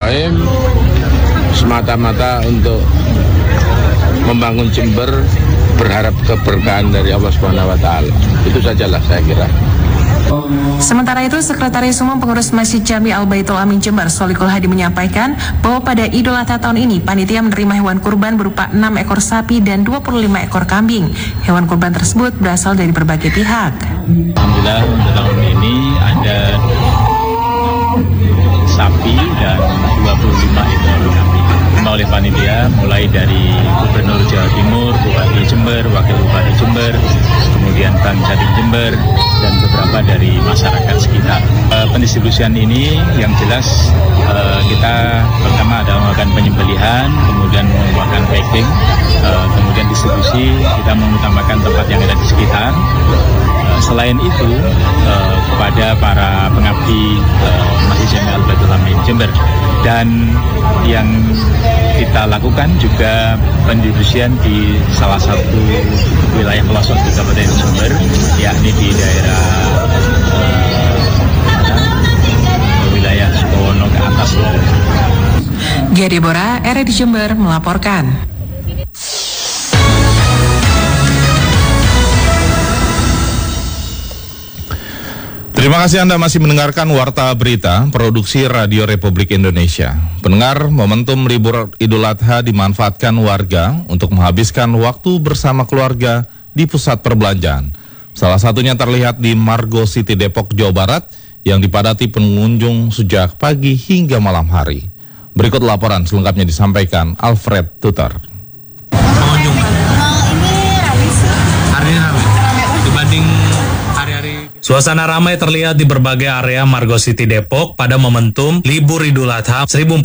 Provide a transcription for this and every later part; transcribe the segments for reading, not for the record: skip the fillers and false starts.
Bismillahirrahmanirrahim. Semata-mata untuk membangun Jember, berharap keberkahan dari Allah Subhanahu wa Ta'ala. Itu sajalah saya kira. Sementara itu, Sekretaris Umum Pengurus Masjid Jami Al-Baitul Amin Jember, Solikul Hadi menyampaikan bahwa pada Idul Adha tahun ini, panitia menerima hewan kurban berupa 6 ekor sapi dan 25 ekor kambing. Hewan kurban tersebut berasal dari berbagai pihak. Alhamdulillah untuk tahun ini ada sapi dan 25 ekor kambing oleh panitia, mulai dari Gubernur Jawa Timur, Bupati Jember, Wakil Bupati Jember, kemudian Bank Jatim Jember, dan beberapa dari masyarakat sekitar. Pendistribusian ini yang jelas kita pertama ada melakukan penyembelihan, kemudian melakukan packing, kemudian distribusi, kita mengutamakan tempat yang ada di sekitar. Selain itu, kepada para pengabdi Masjid Jami Al-Baitul Amin Jember, dan yang kita lakukan juga pendistribusian di salah satu wilayah pelosok di Kabupaten Jember, yakni di daerah wilayah Sukowono ke atas. Gede Bora, RRI Jember melaporkan. Terima kasih Anda masih mendengarkan Warta Berita, produksi Radio Republik Indonesia. Pendengar, momentum libur Idul Adha dimanfaatkan warga untuk menghabiskan waktu bersama keluarga di pusat perbelanjaan. Salah satunya terlihat di Margo City Depok, Jawa Barat, yang dipadati pengunjung sejak pagi hingga malam hari. Berikut laporan selengkapnya disampaikan Alfred Tutor. Pengunjung ini ramai sih. Hari ini ramai dibanding hari-hari. Suasana ramai terlihat di berbagai area Margo City Depok pada momentum libur Idul Adha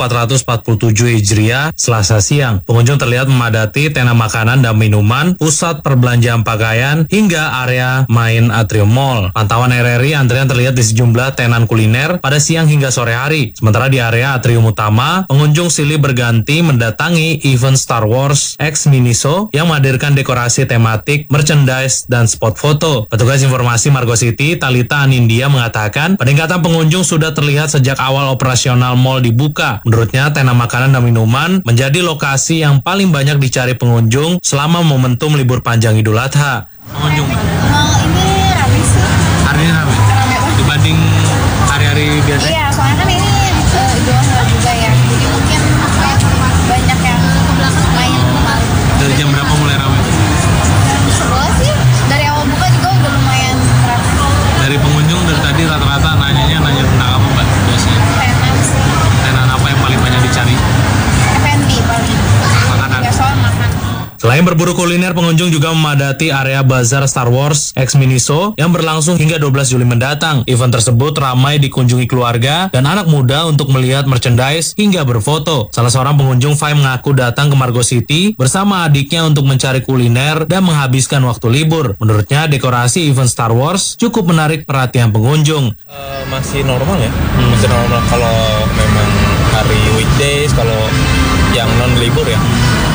1447 Hijriah Selasa siang. Pengunjung terlihat memadati tenda makanan dan minuman, pusat perbelanjaan pakaian, hingga area main Atrium Mall. Pantauan RRI, antrian terlihat di sejumlah tenan kuliner pada siang hingga sore hari. Sementara di area Atrium Utama, pengunjung silih berganti mendatangi event Star Wars X Miniso yang menghadirkan dekorasi tematik, merchandise, dan spot foto. Petugas informasi Margo City, Talita Anindya, mengatakan peningkatan pengunjung sudah terlihat sejak awal operasional mall dibuka. Menurutnya, tenda makanan dan minuman menjadi lokasi yang paling banyak dicari pengunjung selama momentum libur panjang Idul Adha. Pengunjung ini ramai sih. Hari ini ramai dibanding hari-hari biasa. Iya, soalnya kan ini Idul Adha juga ya, jadi mungkin banyak yang main kemarin. Dari jam berapa mulai ramai? Sebelah sih, dari awal buka juga udah lumayan ramai. Dari pengunjung dari tadi rata-rata nanya tentang apa, Mbak? Biasanya Tenan sih, tenan apa yang paling banyak dicari? F&B paling. Makanan. Ya, soal makan. Selain berburu kuliner, pengunjung juga memadati area bazar Star Wars X Miniso yang berlangsung hingga 12 Juli mendatang. Event tersebut ramai dikunjungi keluarga dan anak muda untuk melihat merchandise hingga berfoto. Salah seorang pengunjung, Fai, mengaku datang ke Margo City bersama adiknya untuk mencari kuliner dan menghabiskan waktu libur. Menurutnya, dekorasi event Star Wars cukup menarik perhatian pengunjung. Masih normal ya, masih normal kalau memang hari weekdays, kalau yang non libur ya.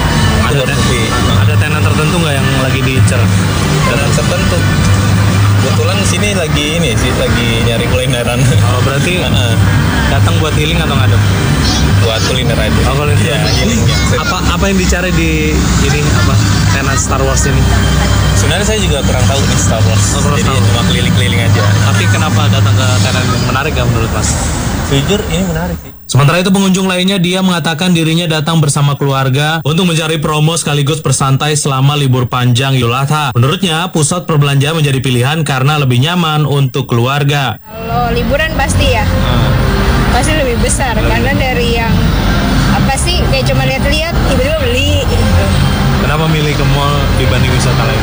Ada tenan tertentu nggak yang lagi diincar? Tenan tertentu. Kebetulan sini lagi nyari kulineran. Oh, berarti datang buat healing atau ngadem? Buat kuliner aja. Oh, kuliner. Ya, healing. Apa yang dicari di ini tenan Star Wars ini? Sebenarnya saya juga kurang tahu nih Star Wars. Jadi cuma keliling-keliling aja. Tapi kenapa datang ke tenan ini? Menarik gak menurut Mas? Jujur ini menarik sih. Sementara itu, pengunjung lainnya, dia mengatakan dirinya datang bersama keluarga untuk mencari promo sekaligus bersantai selama libur panjang Idul Adha. Menurutnya, pusat perbelanjaan menjadi pilihan karena lebih nyaman untuk keluarga. Kalau liburan pasti ya, pasti lebih besar. Karena dari yang apa sih, kayak cuma lihat-lihat, tiba-tiba beli. Gitu. Kenapa milih ke mall dibanding wisata lain?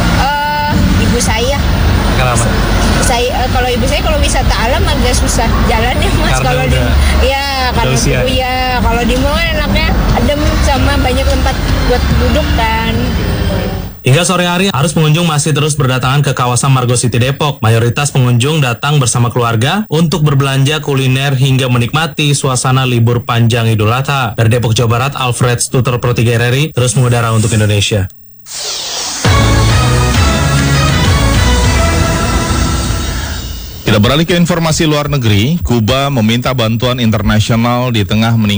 Ibu saya. Kenapa? Kalau ibu saya kalau wisata alam agak susah jalannya, Mas. Kalau di kalau di mall kan enaknya adem sama banyak tempat buat duduk kan. Hingga sore hari, arus pengunjung masih terus berdatangan ke kawasan Margo City Depok. Mayoritas pengunjung datang bersama keluarga untuk berbelanja kuliner hingga menikmati suasana libur panjang Idul Adha. Dari Depok, Jawa Barat, Alfred Tutor, Pro 3 RRI, terus mengudara untuk Indonesia. Kita beralih ke informasi luar negeri. Kuba meminta bantuan internasional di tengah meningkatkan